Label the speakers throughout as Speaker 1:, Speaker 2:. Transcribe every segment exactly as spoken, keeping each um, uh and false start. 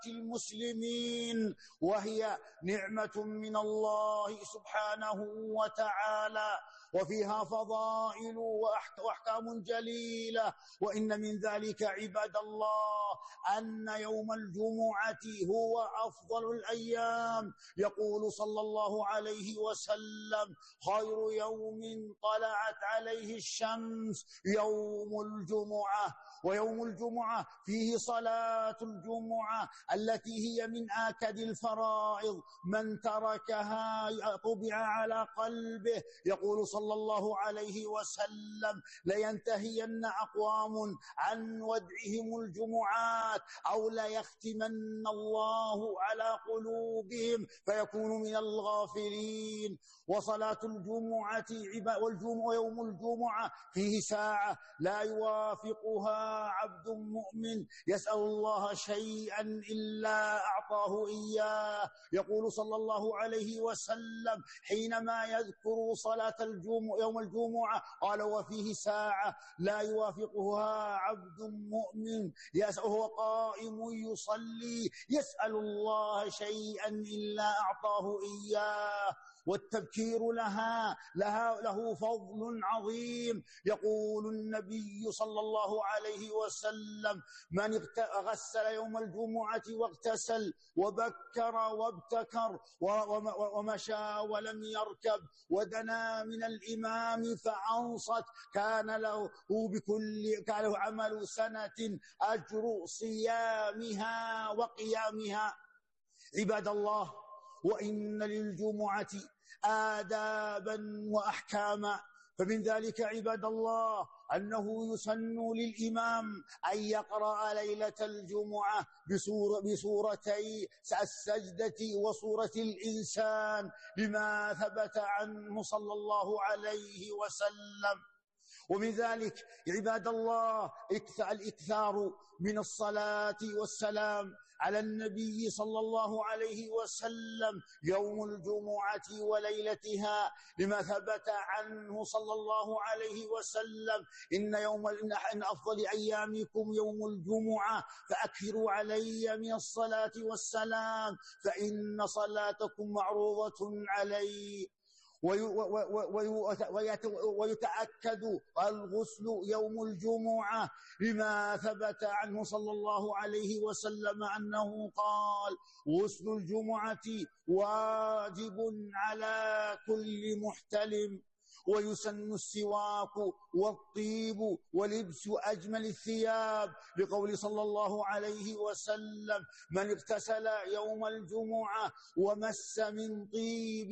Speaker 1: المسلمين، وهي نعمة من الله سبحانه وتعالى، وفيها فضائل وأحكام جليلة. وإن من ذلك عباد الله أن يوم الجمعة هو أفضل الأيام. يقول صلى الله عليه وسلم: خير يوم طلعت عليه الشمس يوم الجمعة. ويوم الجمعة فيه صلاة الجمعة التي هي من آكد الفرائض، من تركها طبع على قلبه. يقول صلى الله عليه وسلم: لينتهين أقوام عن ودعهم الجمعات أو ليختمن الله على قلوبهم فيكون من الغافلين. وصلاة الجمعة والجمعة يوم الجمعة فيه ساعة لا يوافقها عبد مؤمن يسأل الله شيئا إلا أعطاه إياه. يقول صلى الله عليه وسلم حينما يذكر صلاة الجمعة يوم الجمعة قال: وفيه ساعة لا يوافقها عبد مؤمن وهو قائم يصلي يسأل الله شيئا إلا أعطاه إياه. والتبكير لها, لها له فضل عظيم. يقول النبي صلى الله عليه وسلم: من غسل يوم الجمعة واغتسل وبكر وابتكر ومشى ولم يركب ودنا من الإمام فأنصت كان له بكل كان له عمل سنة أجر صيامها وقيامها. عباد الله، وإن للجمعة آدابا وأحكاما، فمن ذلك عباد الله أنه يسن للإمام أن يقرأ ليلة الجمعة بسورة بسورتي السجدة وسورة الإنسان لما ثبت عنه صلى الله عليه وسلم. ومن ذلك عباد الله الإكثار من الصلاة والسلام على النبي صلى الله عليه وسلم يوم الجمعة وليلتها لما ثبت عنه صلى الله عليه وسلم: إن يوم إن أفضل أيامكم يوم الجمعة فأكثروا علي من الصلاة والسلام فإن صلاتكم معروضة علي. ويتأكد الغسل يوم الجمعة لما ثبت عنه صلى الله عليه وسلم أنه قال: غسل الجمعة واجب على كل محتلم. ويسن السواك والطيب ولبس أجمل الثياب لقول صلى الله عليه وسلم: من اغتسل يوم الجمعة ومس من طيب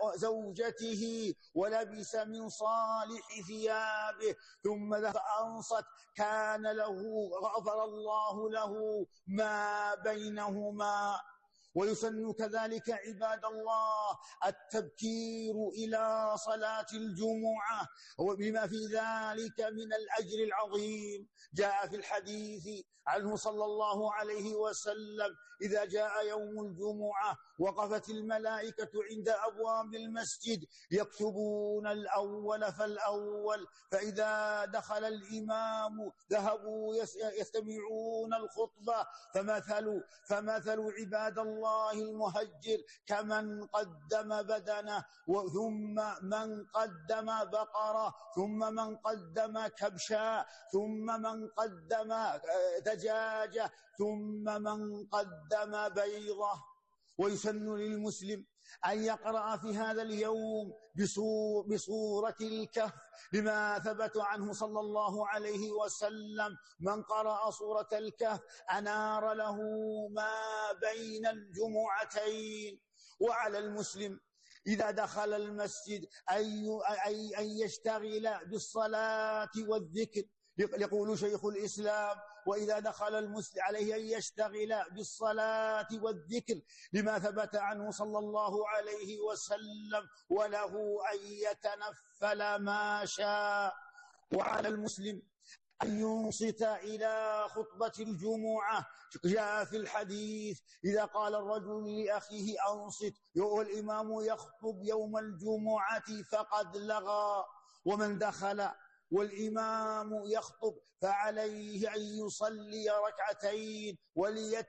Speaker 1: زوجته ولبس من صالح ثيابه ثم فأنصت كان له غفر الله له ما بينهما. ويسن كذلك عباد الله التبكير إلى صلاة الجمعة وبما في ذلك من الأجر العظيم. جاء في الحديث عنه صلى الله عليه وسلم: إذا جاء يوم الجمعة وقفت الملائكة عند أبواب المسجد يكتبون الأول فالأول، فإذا دخل الإمام ذهبوا يستمعون الخطبة فمثل فمثل عباد الله الله المهجر كمن قدم بدنه ثم من قدم بقرة ثم من قدم كبشا ثم من قدم دجاجة ثم من قدم بيضة. ويسن للمسلم أن يقرأ في هذا اليوم بسورة الكهف لما ثبت عنه صلى الله عليه وسلم: من قرأ سورة الكهف أنار له ما بين الجمعتين. وعلى المسلم إذا دخل المسجد أن يشتغل بالصلاة والذكر، يقول شيخ الإسلام: وإذا دخل المسلم عليه أن يشتغل بالصلاة والذكر لما ثبت عنه صلى الله عليه وسلم: وله أن يتنفل ما شاء. وعلى المسلم أن ينصت إلى خطبة الجمعة. جاء في الحديث: إذا قال الرجل لأخيه أنصت والإمام يخطب يوم الجمعة فقد لغى. ومن دخل والإمام يخطب فعليه أن يصلي ركعتين وليت